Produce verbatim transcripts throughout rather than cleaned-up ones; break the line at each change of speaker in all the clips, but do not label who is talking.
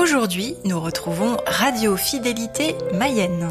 Aujourd'hui, nous retrouvons Radio Fidélité Mayenne.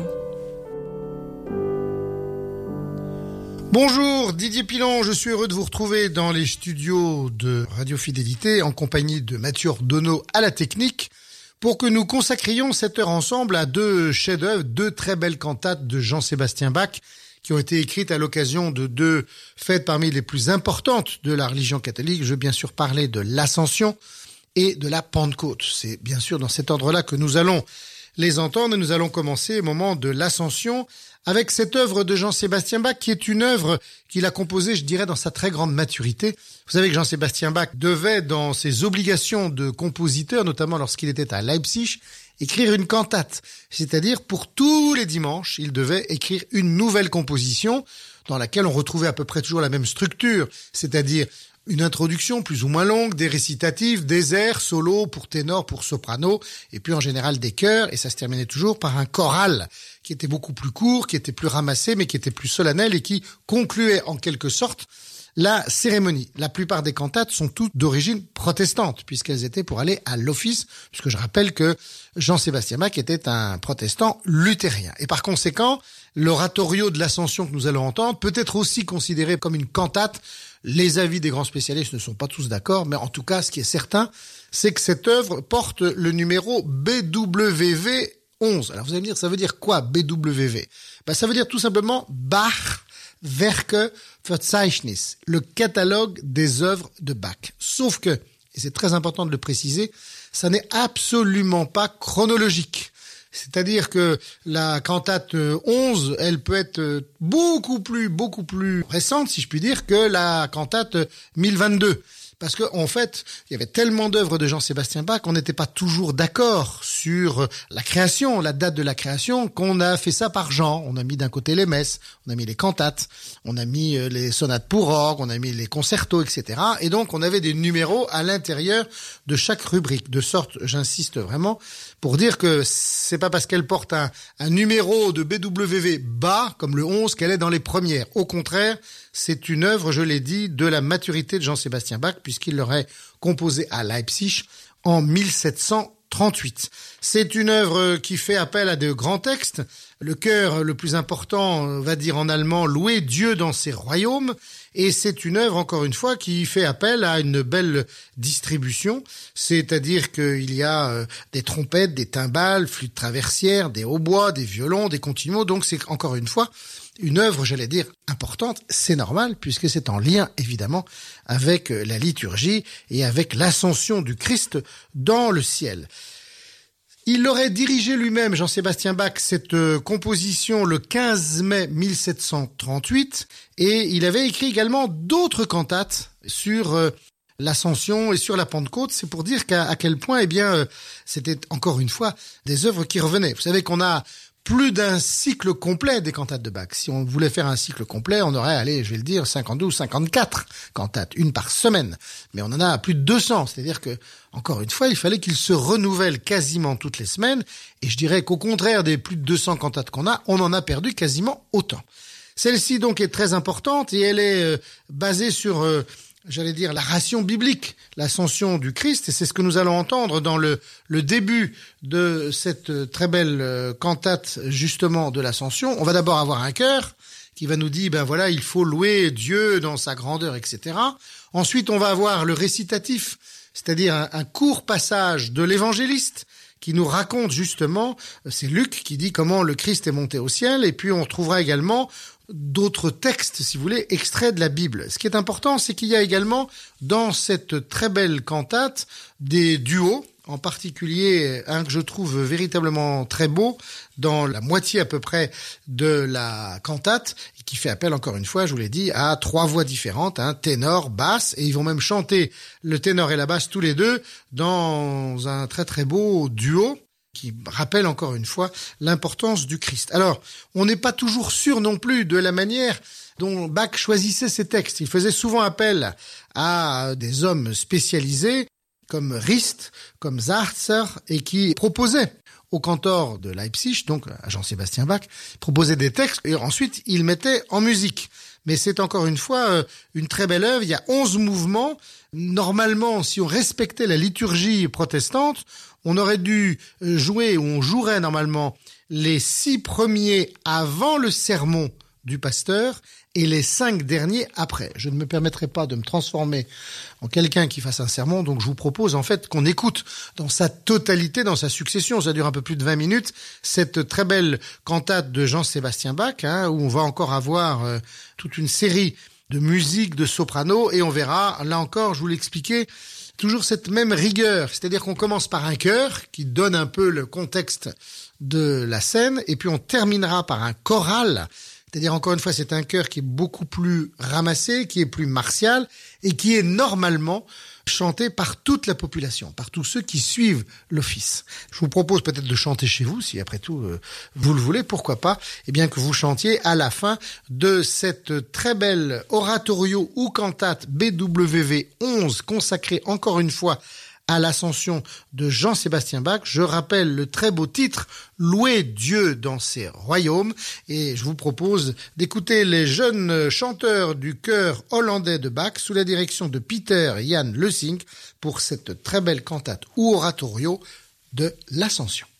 Bonjour, Didier Pilon, je suis heureux de vous retrouver dans les studios de Radio Fidélité en compagnie de Mathieu Ordonneau à la technique pour que nous consacrions cette heure ensemble à deux chefs-d'œuvre, deux très belles cantates de Jean-Sébastien Bach qui ont été écrites à l'occasion de deux fêtes parmi les plus importantes de la religion catholique. Je veux bien sûr parler de l'Ascension et de la Pentecôte. C'est bien sûr dans cet ordre-là que nous allons les entendre et nous allons commencer au moment de l'Ascension avec cette œuvre de Jean-Sébastien Bach qui est une œuvre qu'il a composée, je dirais, dans sa très grande maturité. Vous savez que Jean-Sébastien Bach devait, dans ses obligations de compositeur, notamment lorsqu'il était à Leipzig, écrire une cantate. C'est-à-dire, pour tous les dimanches, il devait écrire une nouvelle composition dans laquelle on retrouvait à peu près toujours la même structure, c'est-à-dire une introduction plus ou moins longue, des récitatifs, des airs, solos pour ténor, pour soprano, et puis en général des chœurs, et ça se terminait toujours par un choral qui était beaucoup plus court, qui était plus ramassé, mais qui était plus solennel et qui concluait en quelque sorte la cérémonie. La plupart des cantates sont toutes d'origine protestante, puisqu'elles étaient pour aller à l'office, puisque je rappelle que Jean-Sébastien Bach était un protestant luthérien. Et par conséquent, l'oratorio de l'Ascension que nous allons entendre peut être aussi considéré comme une cantate. Les avis des grands spécialistes ne sont pas tous d'accord, mais en tout cas, ce qui est certain, c'est que cette œuvre porte le numéro B W V onze. Alors vous allez me dire, ça veut dire quoi, B W V? Ben, ça veut dire tout simplement Bach Werke Verzeichnis, le catalogue des œuvres de Bach. Sauf que, et c'est très important de le préciser, ça n'est absolument pas chronologique. C'est-à-dire que la cantate onze, elle peut être beaucoup plus, beaucoup plus récente, si je puis dire, que la cantate mille vingt-deux. Parce que, en fait, il y avait tellement d'œuvres de Jean-Sébastien Bach qu'on n'était pas toujours d'accord sur la création, la date de la création, qu'on a fait ça par genre. On a mis d'un côté les messes, on a mis les cantates, on a mis les sonates pour orgue, on a mis les concertos, et cetera. Et donc, on avait des numéros à l'intérieur de chaque rubrique. De sorte, j'insiste vraiment, pour dire que c'est pas parce qu'elle porte un, un numéro de B W V bas, comme le onze, qu'elle est dans les premières. Au contraire, c'est une œuvre, je l'ai dit, de la maturité de Jean-Sébastien Bach, puisqu'il l'aurait composée à Leipzig en mille sept cent trente-huit. C'est une œuvre qui fait appel à de grands textes. Le chœur le plus important va dire en allemand « Louer Dieu dans ses royaumes ». Et c'est une œuvre, encore une fois, qui fait appel à une belle distribution, c'est-à-dire qu'il y a des trompettes, des timbales, flûtes traversières, des hautbois, des violons, des continuos. Donc c'est encore une fois une œuvre, j'allais dire, importante. C'est normal, puisque c'est en lien, évidemment, avec la liturgie et avec l'ascension du Christ dans le ciel. Il aurait dirigé lui-même, Jean-Sébastien Bach, cette euh, composition le quinze mai mille sept cent trente-huit, et il avait écrit également d'autres cantates sur euh, l'Ascension et sur la Pentecôte. C'est pour dire qu'à à quel point, eh bien, euh, c'était encore une fois des œuvres qui revenaient. Vous savez qu'on a plus d'un cycle complet des cantates de Bach. Si on voulait faire un cycle complet, on aurait, allez, je vais le dire, cinquante-deux ou cinquante-quatre cantates, une par semaine. Mais on en a plus de deux cents. C'est-à-dire que, encore une fois, il fallait qu'il se renouvelle quasiment toutes les semaines. Et je dirais qu'au contraire des plus de deux cents cantates qu'on a, on en a perdu quasiment autant. Celle-ci, donc, est très importante et elle est euh, basée sur, euh, j'allais dire, la ration biblique, l'ascension du Christ. Et c'est ce que nous allons entendre dans le, le début de cette très belle euh, cantate, justement, de l'ascension. On va d'abord avoir un chœur qui va nous dire, ben voilà, il faut louer Dieu dans sa grandeur, et cetera. Ensuite, on va avoir le récitatif, c'est-à-dire un, un court passage de l'évangéliste qui nous raconte justement, c'est Luc qui dit comment le Christ est monté au ciel, et puis on retrouvera également d'autres textes, si vous voulez, extraits de la Bible. Ce qui est important, c'est qu'il y a également dans cette très belle cantate des duos, en particulier un que je trouve véritablement très beau dans la moitié à peu près de la cantate, qui fait appel, encore une fois, je vous l'ai dit, à trois voix différentes, hein, ténor, basse, et ils vont même chanter le ténor et la basse tous les deux dans un très très beau duo qui rappelle encore une fois l'importance du Christ. Alors, on n'est pas toujours sûr non plus de la manière dont Bach choisissait ses textes. Il faisait souvent appel à des hommes spécialisés comme Risst, comme Zarzer, et qui proposait au cantor de Leipzig, donc à Jean-Sébastien Bach, proposait des textes et ensuite il mettait en musique. Mais c'est encore une fois euh, une très belle œuvre. Il y a onze mouvements. Normalement, si on respectait la liturgie protestante, on aurait dû jouer, ou on jouerait normalement, les six premiers avant le sermon du pasteur et les cinq derniers après. Je ne me permettrai pas de me transformer en quelqu'un qui fasse un sermon, donc je vous propose en fait qu'on écoute dans sa totalité, dans sa succession, ça dure un peu plus de vingt minutes, cette très belle cantate de Jean-Sébastien Bach, hein, où on va encore avoir euh, toute une série de musiques de soprano, et on verra, là encore, je vous l'expliquais, toujours cette même rigueur, c'est-à-dire qu'on commence par un chœur qui donne un peu le contexte de la scène, et puis on terminera par un choral. C'est-à-dire, encore une fois, c'est un chœur qui est beaucoup plus ramassé, qui est plus martial et qui est normalement chanté par toute la population, par tous ceux qui suivent l'office. Je vous propose peut-être de chanter chez vous, si après tout euh, vous le voulez, pourquoi pas, et bien que vous chantiez à la fin de cette très belle oratorio ou cantate B W V onze consacrée encore une fois à l'Ascension de Jean-Sébastien Bach. Je rappelle le très beau titre « Louer Dieu dans ses royaumes » et je vous propose d'écouter les jeunes chanteurs du chœur hollandais de Bach sous la direction de Peter Jan Lessing pour cette très belle cantate ou oratorio de l'Ascension.